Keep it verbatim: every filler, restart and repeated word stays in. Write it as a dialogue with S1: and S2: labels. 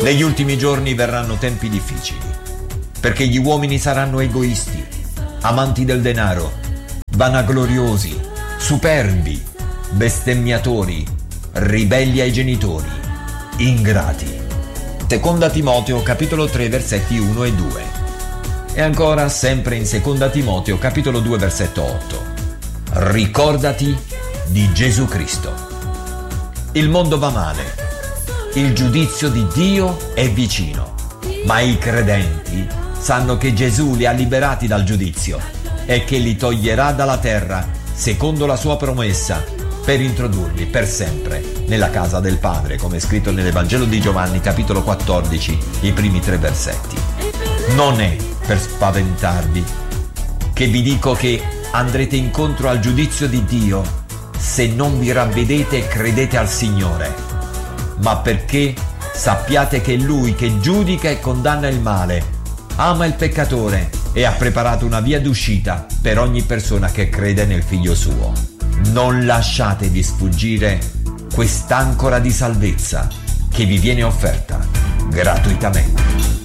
S1: Negli ultimi giorni verranno tempi difficili, perché gli uomini saranno egoisti, amanti del denaro, vanagloriosi, superbi, bestemmiatori, ribelli ai genitori, ingrati. Seconda Timoteo capitolo tre versetti uno e due. E ancora sempre in Seconda Timoteo capitolo due versetto otto. Ricordati di Gesù Cristo. Il mondo va male, il giudizio di Dio è vicino, ma i credenti sanno che Gesù li ha liberati dal giudizio e che li toglierà dalla terra secondo la sua promessa, per introdurli per sempre nella casa del Padre, come è scritto nell'Evangelo di Giovanni capitolo quattordici, i primi tre versetti. Non è per spaventarvi che vi dico che andrete incontro al giudizio di Dio se non vi ravvedete e credete al Signore, ma perché sappiate che Lui che giudica e condanna il male ama il peccatore e ha preparato una via d'uscita per ogni persona che crede nel Figlio suo. Non lasciatevi sfuggire quest'ancora di salvezza che vi viene offerta gratuitamente.